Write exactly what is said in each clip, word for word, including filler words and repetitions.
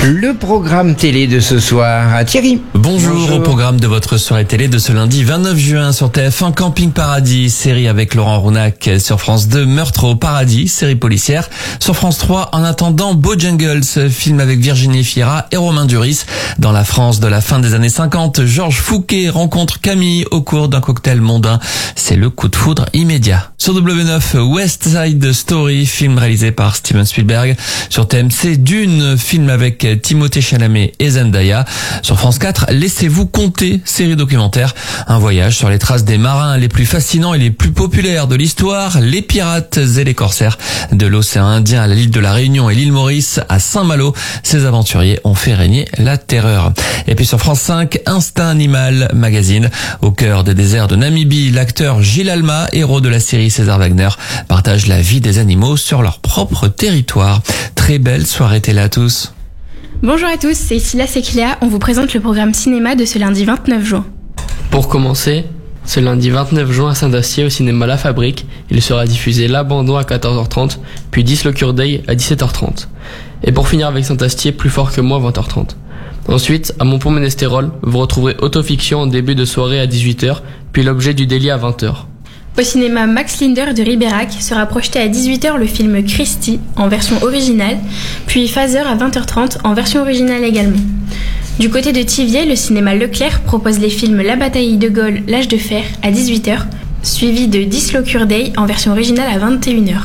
Le programme télé de ce soir à Thierry. Bonjour, Bonjour. Au programme de votre soirée télé de ce lundi vingt-neuf juin sur T F un, Camping Paradis, série avec Laurent Rounac. Sur France deux, Meurtre au paradis, série policière. Sur France trois, En attendant, Bojangles, film avec Virginie Fira et Romain Duris. Dans la France de la fin des années cinquante, Georges Fouquet rencontre Camille au cours d'un cocktail mondain. C'est le coup de foudre immédiat. Sur W neuf, West Side Story, film réalisé par Steven Spielberg. Sur T M C, Dune, film avec Timothée Chalamet et Zendaya. Sur France quatre, Laissez-vous compter, série documentaire. Un voyage sur les traces des marins les plus fascinants et les plus populaires de l'histoire, les pirates et les corsaires. De l'océan Indien à l'île de la Réunion et l'île Maurice à Saint-Malo, ces aventuriers ont fait régner la terreur. Et puis sur France cinq, Instinct Animal Magazine. Au cœur des déserts de Namibie, l'acteur Gilles Alma, héros de la série César Wagner, partage la vie des animaux sur leur propre territoire. Très belle soirée télé à tous. Bonjour à tous, c'est Silas et Cléa, on vous présente le programme cinéma de ce lundi vingt-neuf juin. Pour commencer, ce lundi vingt-neuf juin à Saint-Astier au cinéma La Fabrique, il sera diffusé L'Abandon à quatorze heures trente, puis Dislocure Day à dix-sept heures trente. Et pour finir avec Saint-Astier, Plus fort que moi, vingt heures trente. Ensuite, à Montpont-Ménestérol, vous retrouverez Autofiction en début de soirée à dix-huit heures, puis L'Objet du délit à vingt heures. Au cinéma Max Linder de Ribérac sera projeté à dix-huit heures le film Christie en version originale, puis Phaser à vingt heures trente en version originale également. Du côté de Thiviers, le cinéma Leclerc propose les films La bataille de Gaulle, L'âge de fer à dix-huit heures, suivi de Dislocure Day en version originale à vingt et une heures.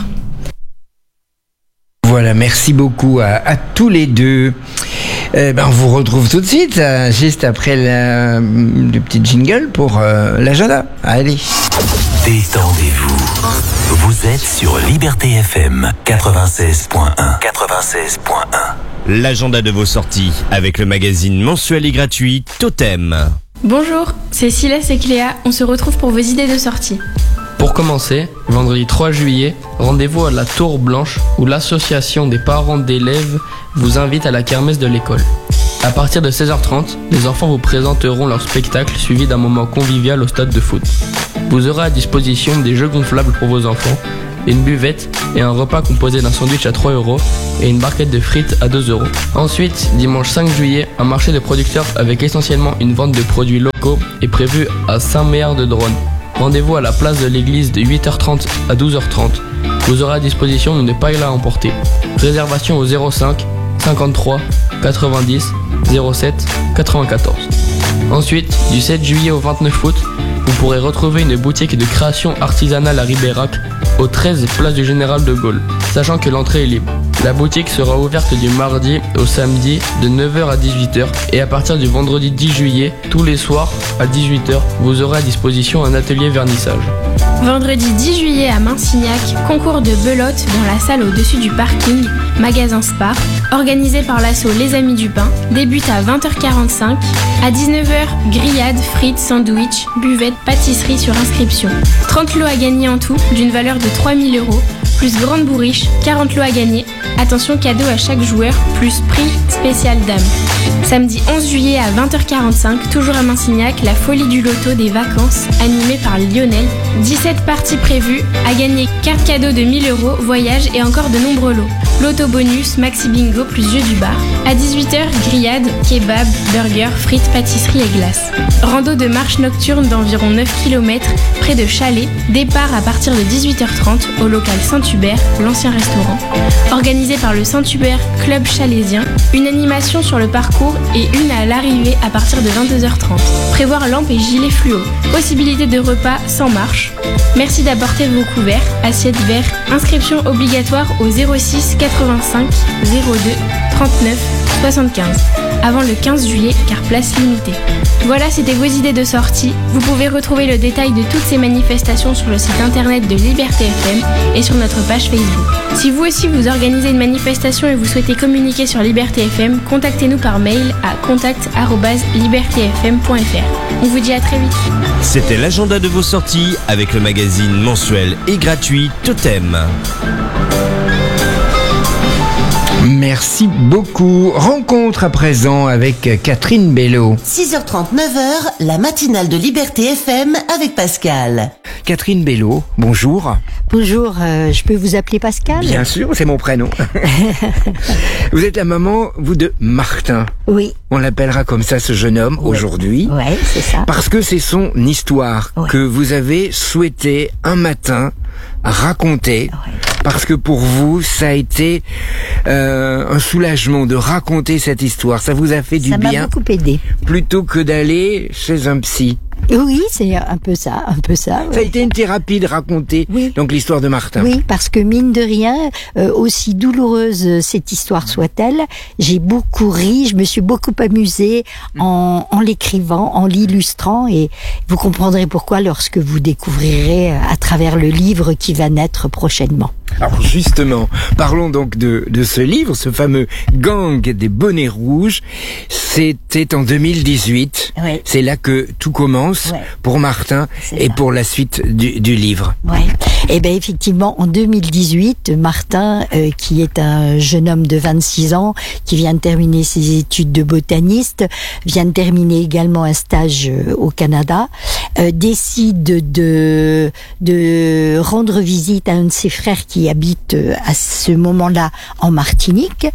Voilà, merci beaucoup à, à tous les deux. Euh, ben, on vous retrouve tout de suite, euh, juste après la, le petit jingle pour euh, l'agenda. Allez. Détendez-vous. Vous êtes sur Liberté F M quatre-vingt-seize point un. quatre-vingt-seize point un. L'agenda de vos sorties avec le magazine mensuel et gratuit Totem. Bonjour, c'est Silas et Cléa, on se retrouve pour vos idées de sortie. Pour commencer, vendredi trois juillet, rendez-vous à la Tour Blanche où l'association des parents d'élèves vous invite à la kermesse de l'école. À partir de seize heures trente, les enfants vous présenteront leur spectacle suivi d'un moment convivial au stade de foot. Vous aurez à disposition des jeux gonflables pour vos enfants, une buvette et un repas composé d'un sandwich à trois euros et une barquette de frites à deux euros. Ensuite, dimanche cinq juillet, un marché de producteurs avec essentiellement une vente de produits locaux est prévu à Saint-Méard-de-Drône. Rendez-vous à la place de l'église de huit heures trente à douze heures trente. Vous aurez à disposition une paille à emporter. Réservation au zéro cinq cinquante-trois quatre-vingt-dix zéro sept quatre-vingt-quatorze. Ensuite, du sept juillet au vingt-neuf août, vous pourrez retrouver une boutique de création artisanale à Ribérac, au treize place du Général de Gaulle, sachant que l'entrée est libre. La boutique sera ouverte du mardi au samedi de neuf heures à dix-huit heures et à partir du vendredi dix juillet, tous les soirs à dix-huit heures, vous aurez à disposition un atelier vernissage. Vendredi dix juillet à Mainsignac, concours de belote dans la salle au-dessus du parking, magasin Spar, organisé par l'asso Les Amis du Pain, débute à vingt heures quarante-cinq. À dix-neuf heures, grillades, frites, sandwich, buvette, pâtisserie sur inscription. trente lots à gagner en tout, d'une valeur de trois mille euros, plus grande bourriche, quarante lots à gagner. Attention cadeau à chaque joueur, plus prix spécial dame. Samedi onze juillet à vingt heures quarante-cinq, toujours à Mainsignac, la folie du loto des vacances, animée par Lionel. dix-sept parties prévues, à gagner carte cadeau de mille euros, voyage et encore de nombreux lots. Loto bonus, maxi bingo plus jeu du bar. À dix-huit heures, grillade, kebab, burger, frites, pâtisserie et glace. Rando de marche nocturne d'environ neuf kilomètres près de Chalais. Départ à partir de dix-huit heures trente au local Saint-Hubert, l'ancien restaurant. Organisé par le Saint-Hubert Club Chalaisien. Une animation sur le parcours et une à l'arrivée à partir de vingt-deux heures trente. Prévoir lampes et gilets fluo. Possibilité de repas sans marche. Merci d'apporter vos couverts, assiettes, verres. Inscription obligatoire au zéro six quatre-vingt-cinq zéro deux trente-neuf soixante-quinze. Avant le quinze juillet, car place limitée. Voilà, c'était vos idées de sortie. Vous pouvez retrouver le détail de toutes ces manifestations sur le site internet de Liberté F M et sur notre page Facebook. Si vous aussi vous organisez une manifestation et vous souhaitez communiquer sur Liberté F M, contactez-nous par mail à contact arobase liberté f m point f r. On vous dit à très vite. C'était l'agenda de vos sorties avec le magazine mensuel et gratuit Totem. Merci beaucoup. Rencontre à présent avec Catherine Bello. six heures trente, neuf heures, la matinale de Liberté F M avec Pascal. Catherine Bello, bonjour. Bonjour, euh, je peux vous appeler Pascal ? Bien sûr, c'est mon prénom. Vous êtes la maman, vous, de Martin. Oui. On l'appellera comme ça, ce jeune homme, Oui. aujourd'hui. Ouais, c'est ça. Parce que c'est son histoire Ouais. que vous avez souhaité un matin raconter. Ouais. Parce que pour vous, ça a été euh, un soulagement de raconter cette histoire. Ça vous a fait du Ça m'a bien beaucoup aidé. plutôt que d'aller chez un psy. Oui, c'est un peu ça, un peu ça. Ça a ouais. été une thérapie de raconter Oui. donc l'histoire de Martin. Oui, parce que mine de rien, euh, aussi douloureuse euh, cette histoire soit-elle, j'ai beaucoup ri, je me suis beaucoup amusée en, en l'écrivant, en l'illustrant, et vous comprendrez pourquoi lorsque vous découvrirez euh, à travers le livre qui va naître prochainement. Alors justement, parlons donc de, de ce livre, ce fameux Gang des bonnets rouges. C'était en deux mille dix-huit. Oui. C'est là que tout commence Ouais. pour Martin C'est et ça. pour la suite du, du livre. Ouais. Et ben effectivement, en deux mille dix-huit, Martin, euh, qui est un jeune homme de vingt-six ans, qui vient de terminer ses études de botaniste, vient de terminer également un stage euh, au Canada, euh, décide de de rendre visite à un de ses frères qui habite euh, à ce moment-là en Martinique,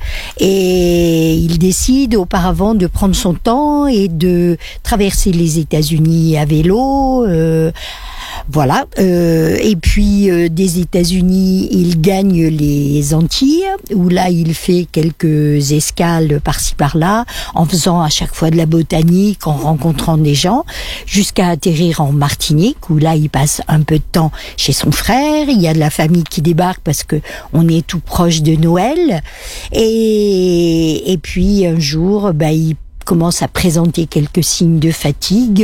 et il décide auparavant de prendre son temps et de traverser les États-Unis à vélo. Euh, Voilà. Euh, et puis euh, des États-Unis, il gagne les Antilles, où là il fait quelques escales par-ci par-là, en faisant à chaque fois de la botanique, en rencontrant des gens, jusqu'à atterrir en Martinique, où là il passe un peu de temps chez son frère. Il y a de la famille qui débarque parce que on est tout proche de Noël. Et, et puis un jour, bah, il commence à présenter quelques signes de fatigue,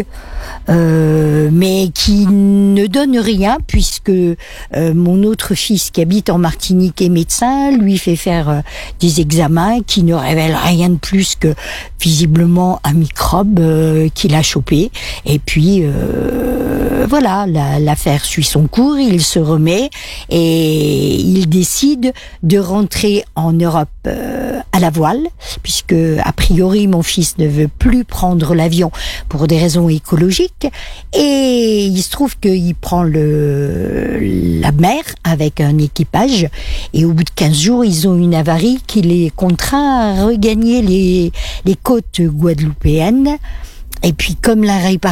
euh, mais qui ne donne rien, puisque euh, mon autre fils qui habite en Martinique est médecin, lui fait faire euh, des examens qui ne révèlent rien de plus que visiblement un microbe euh, qu'il a chopé. Et puis euh, voilà, la, l'affaire suit son cours, il se remet et il décide de rentrer en Europe euh, à la voile, puisque a priori mon fils ne veut plus prendre l'avion pour des raisons écologiques, et il se trouve qu'il prend le la mer avec un équipage, et au bout de quinze jours ils ont une avarie qui les contraint à regagner les les côtes guadeloupéennes. Et puis comme la réparation